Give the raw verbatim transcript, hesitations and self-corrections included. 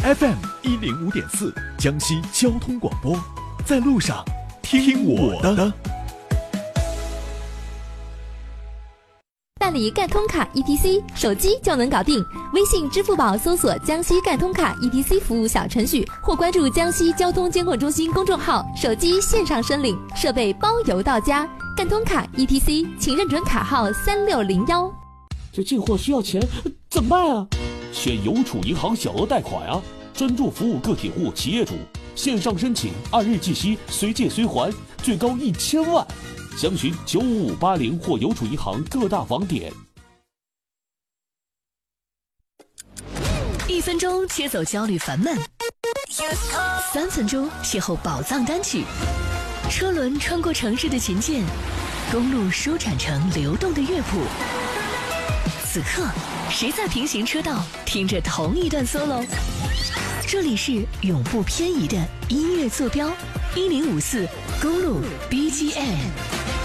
F M 一零五点四，江西交通广播，在路上听我的。 办理赣通卡 E T C， 手机就能搞定。微信、支付宝搜索江西赣通卡 E T C 服务小程序，或关注江西交通监控中心公众号，手机线上申领，设备包邮到家。赣通卡 E T C， 请认准卡号三六零幺。 这进货需要钱，怎么办啊？选邮储银行小额贷款啊，专注服务个体户、企业主，线上申请，按日计息，随借随还，最高一千万。详询九五五八零或邮储银行各大网点。 一分钟切走焦虑烦闷，三分钟邂逅宝藏单曲。车轮穿过城市的琴键，公路舒展成流动的乐谱。此刻，谁在平行车道听着同一段 solo？ 这里是永不偏移的音乐坐标，一零五四公路 B G M。